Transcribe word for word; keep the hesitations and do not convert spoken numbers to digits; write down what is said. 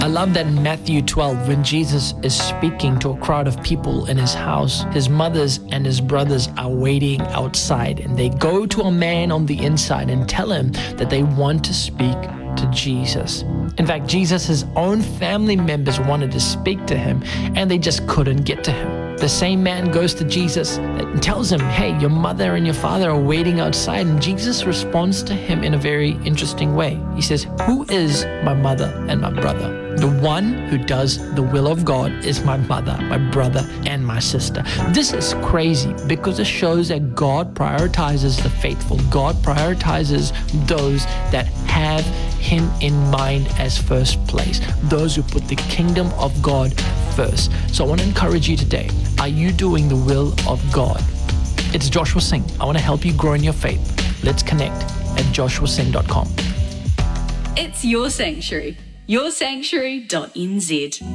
I love that in Matthew twelve, when Jesus is speaking to a crowd of people in his house, his mothers and his brothers are waiting outside, and they go to a man on the inside and tell him that they want to speak to Jesus. In fact, Jesus' own family members wanted to speak to him, and they just couldn't get to him. The same man goes to Jesus and tells him, hey, your mother and your father are waiting outside. And Jesus responds to him in a very interesting way. He says, who is my mother and my brother? The one who does the will of God is my mother, my brother, and my sister. This is crazy because it shows that God prioritizes the faithful. God prioritizes those that have him in mind as first place, those who put the kingdom of God first. So I want to encourage you today. Are you doing the will of God? It's Joshua Singh. I want to help you grow in your faith. Let's connect at joshua singh dot com. It's your sanctuary. your sanctuary dot n z